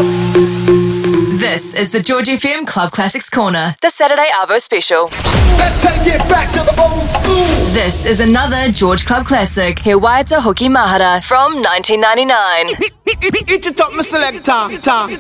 This is the George FM Club Classics Corner, the Saturday Arvo special. Let's take it back to the old school. This is another George Club classic, He Waita Hoki Mahara from 1999. It's a top selector.